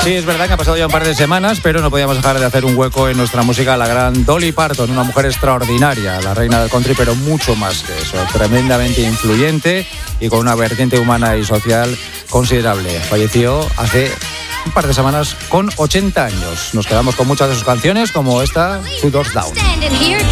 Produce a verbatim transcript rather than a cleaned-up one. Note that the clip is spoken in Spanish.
Sí, es verdad que ha pasado ya un par de semanas, pero no podíamos dejar de hacer un hueco en nuestra música a la gran Dolly Parton, una mujer extraordinaria, la reina del country, pero mucho más que eso, tremendamente influyente y con una vertiente humana y social considerable. Falleció hace un par de semanas con ochenta años. Nos quedamos con muchas de sus canciones, como esta, Two Doors Down.